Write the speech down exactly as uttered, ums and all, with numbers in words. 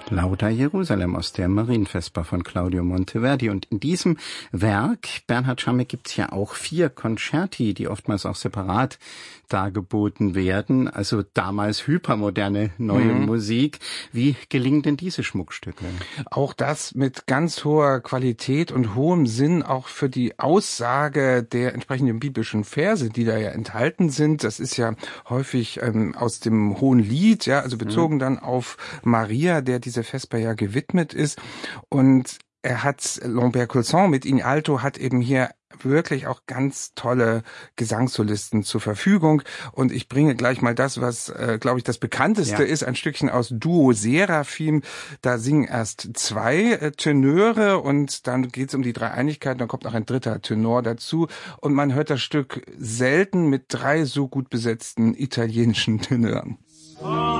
Lauda Jerusalem aus der Marienvesper von Claudio Monteverdi. Und in diesem Werk, Bernhard Schamme, gibt's ja auch vier Concerti, die oftmals auch separat dargeboten werden. Also damals hypermoderne neue mhm. Musik. Wie gelingen denn diese Schmuckstücke? Auch das mit ganz hoher Qualität und hohem Sinn, auch für die Aussage der entsprechenden biblischen Verse, die da ja enthalten sind. Das ist ja häufig ähm, aus dem Hohen Lied, ja, also bezogen mhm. dann auf Maria, der diese Vesper ja gewidmet ist. Und er hat, Lambert-Coulson mit In Alto hat eben hier wirklich auch ganz tolle Gesangssolisten zur Verfügung. Und ich bringe gleich mal das, was, äh, glaube ich, das bekannteste ja. ist, ein Stückchen aus Duo Seraphim. Da singen erst zwei äh, Tenöre und dann geht es um die Dreieinigkeit. Dann kommt noch ein dritter Tenor dazu. Und man hört das Stück selten mit drei so gut besetzten italienischen Tenören.